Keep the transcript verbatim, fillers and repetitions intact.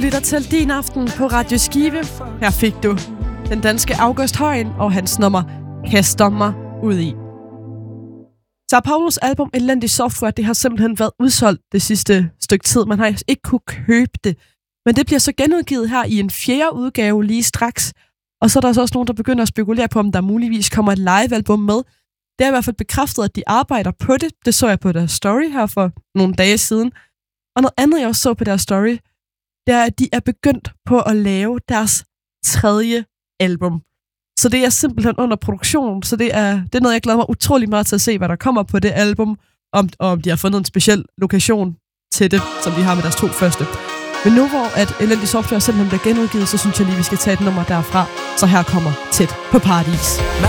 Lytter til Din Aften på Radio Skive. Her fik du den danske August Højen og hans nummer Kaster mig ud i. Så Paulos album Elendig Software, det har simpelthen været udsolgt det sidste stykke tid. Man har ikke kunne købe det. Men det bliver så genudgivet her i en fjerde udgave lige straks. Og så er der så også nogen, der begynder at spekulere på, om der muligvis kommer et live-album med. Det er i hvert fald bekræftet, at de arbejder på det. Det så jeg på deres story her for nogle dage siden. Og noget andet, jeg også så på deres story, det er, at de er begyndt på at lave deres tredje album. Så det er simpelthen under produktion. Så det er, det er noget, jeg glæder mig utrolig meget til at se, hvad der kommer på det album. Om, og om de har fundet en speciel lokation til det, som de har med deres to første. Men nu hvor at Elendig Software simpelthen bliver genudgivet, så synes jeg lige, vi skal tage et nummer derfra. Så her kommer Tæt på Paradis.